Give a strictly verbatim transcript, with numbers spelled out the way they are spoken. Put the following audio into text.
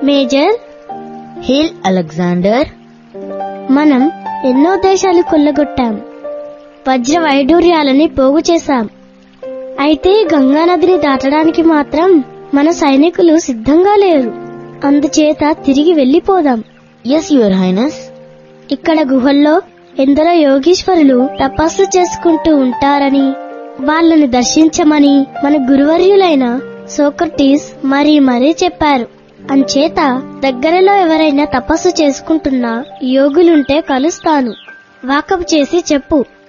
Major hail Alexander. మనం ఎన్నో దేశాలు కొల్లగొట్టాం, వజ్ర వైడూర్యాలని పోగు చేశాం. అయితే గంగానదిని దాటడానికి మాత్రం మన సైనికులు సిద్ధంగా లేరు. అందుచేత తిరిగి వెళ్లిపోదాం. Yes your highness. ఇక్కడ గుహల్లో ఎందరో యోగీశ్వరులు తపస్సు చేసుకుంటూ ఉంటారని, వాళ్ళని దర్శించమని మన గురువర్యులైన సోక్రటీస్ మరీ మరీ చెప్పారు. అంచేత దగ్గరలో ఎవరైనా తపస్సు చేసుకుంటున్న యోగులుంటే కలుస్తాను. వాకపు చేసి చెప్పు.